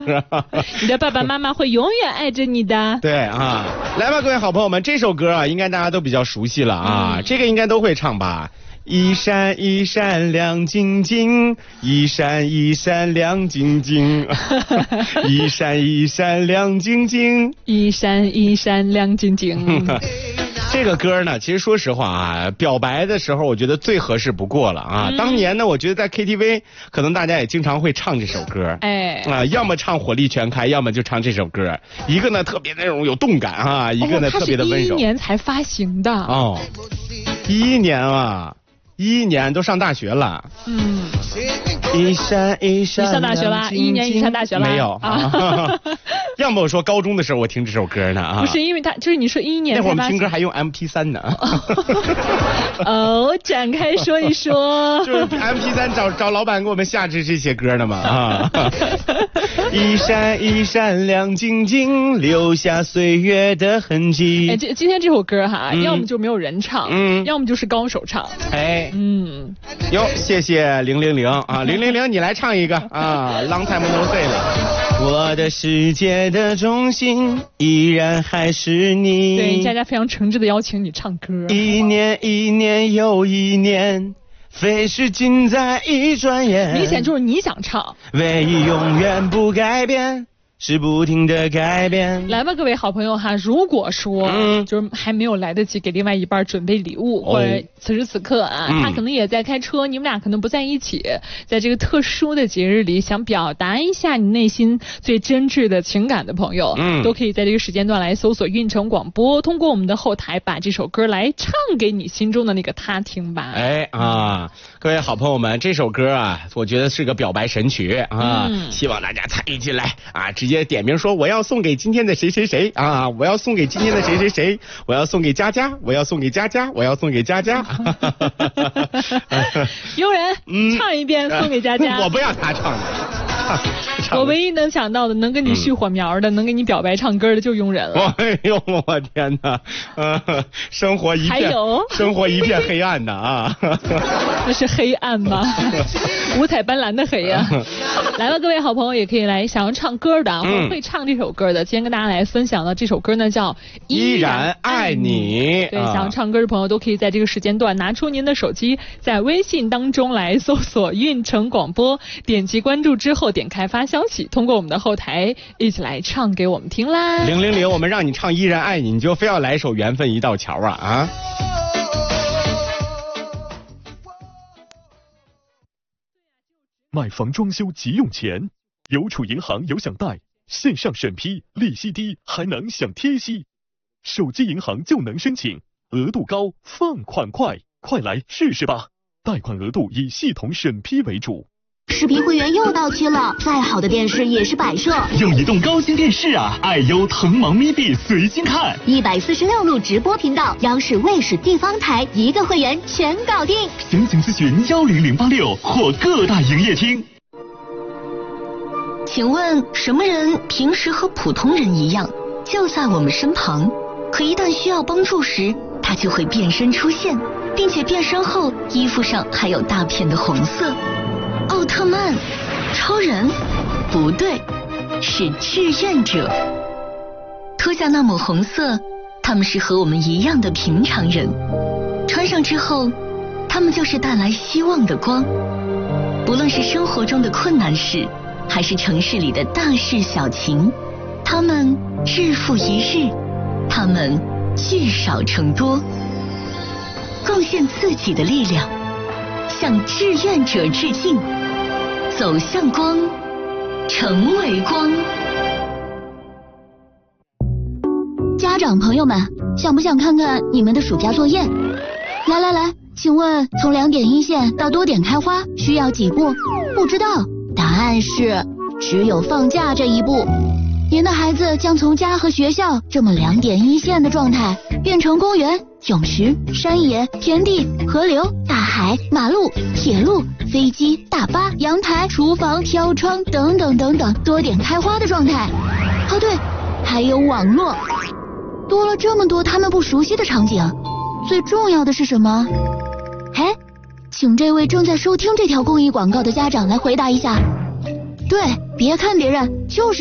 你的爸爸妈妈会永远爱着你的。 对啊，来吧，各位好朋友们，这首歌啊，应该大家都比较熟悉了啊，这个应该都会唱吧。一闪一闪亮晶晶，一闪一闪亮晶晶，一闪一闪亮晶晶， 一闪一闪亮晶晶。 这个歌呢，其实说实话啊，表白的时候我觉得最合适不过了啊。当年呢，我觉得在 KTV 可能大家也经常会唱这首歌，要么唱火力全开，要么就唱这首歌。一个呢特别那种有动感啊，一个呢特别的温柔。 它是11年才发行的哦，11年啊，11年都上大学了。一闪一闪。 你上大学了？11年你上大学了？ 没有啊。要么我说高中的时候我听这首歌呢啊。 不是因为它，就是你说11年那会儿我们听歌还用 MP3 呢。 哦，展开说一说。 就是 MP3 找老板给我们下这些歌呢嘛啊。一闪一闪亮晶晶，留下岁月的痕迹。 哎，今天这首歌哈，要么就没有人唱，要么就是高手唱。 哟，谢谢000啊，000你来唱一个啊 ，Long time no see 了。我的世界的中心依然还是你。 对，佳佳非常诚挚的邀请你唱歌。 一年一年又一年，飞逝尽在一转眼。 明显就是你想唱。 唯一永远不改变，是不停的改变。 来吧，各位好朋友哈，如果说就是还没有来得及给另外一半准备礼物，或者此时此刻啊，他可能也在开车，你们俩可能不在一起，在这个特殊的节日里，想表达一下你内心最真挚的情感的朋友，都可以在这个时间段来搜索运城广播，通过我们的后台把这首歌来唱给你心中的那个他听吧。 各位好朋友们，这首歌啊，我觉得是个表白神曲啊，希望大家参与进来啊，直接点名说我要送给今天的谁谁谁啊，我要送给今天的谁谁谁，我要送给佳佳，我要送给佳佳，我要送给佳佳。 佣人，唱一遍送给佳佳。 我不要他唱的。 我唯一能想到的能跟你续火苗的，能给你表白唱歌的就佣人了。 哎呦，我天哪！生活一片黑暗的啊。 那是黑暗吗？五彩斑斓的黑呀！来吧，各位好朋友，也可以来想要唱歌的，或者会唱这首歌的。今天跟大家来分享的这首歌呢，叫《 依然爱你》。 对，想要唱歌的朋友都可以在这个时间段拿出您的手机，在微信当中来搜索运城广播，点击关注之后点开发消息，通过我们的后台一起来唱给我们听啦。 000，我们让你唱《依然爱你》，你就非要来首《缘分一道桥》啊？ 买房装修急用钱，邮储银行有享贷，线上审批，利息低，还能享贴息。手机银行就能申请，额度高，放款快，快来试试吧！贷款额度以系统审批为主。 视频会员又到期了，再好的电视也是摆设。 用移动高清电视啊，爱优腾芒咪币随心看 ，146路直播频道，央视、卫视、地方台一个会员全搞定。 详情咨询10086或各大营业厅。 请问什么人平时和普通人一样，就在我们身旁，可一旦需要帮助时，他就会变身出现，并且变身后衣服上还有大片的红色。奥特曼、超人，不对，是志愿者。脱下那抹红色，他们是和我们一样的平常人，穿上之后，他们就是带来希望的光。不论是生活中的困难事，还是城市里的大事小情，他们日复一日，他们聚少成多，贡献自己的力量，向志愿者致敬，走向光，成为光。家长朋友们，想不想看看你们的暑假作业？来，请问从2点一线到多点开花需要几步？不知道，答案是只有放假这一步。您的孩子将从家和学校这么2点一线的状态，变成公园、泳池、山野、田地、河流、大海、马路、铁路、飞机、大巴、阳台、厨房、飘窗等等等等多点开花的状态。哦对，还有网络。多了这么多他们不熟悉的场景，最重要的是什么？请这位正在收听这条公益广告的家长来回答一下。 对，别看别人，就是